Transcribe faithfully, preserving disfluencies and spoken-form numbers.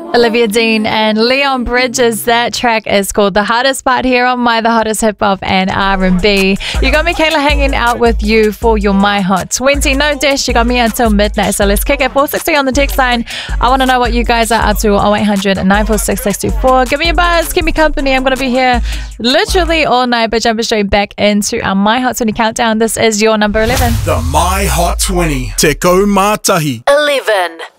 Olivia Dean and Leon Bridges. That track is called The Hardest Part here on My The Hottest Hip Hop and R and B. You got me, Kayla, hanging out with you for your My Hot twenty. No dash, you got me until midnight. So let's kick it. four sixty on the text line. I want to know what you guys are up to. oh eight hundred, nine four six, six two four. Give me a buzz. Keep me company. I'm going to be here literally all night, but jumping straight back into our My Hot twenty countdown. This is your number eleven. The My Hot twenty. Te Kou Mātahi. eleven.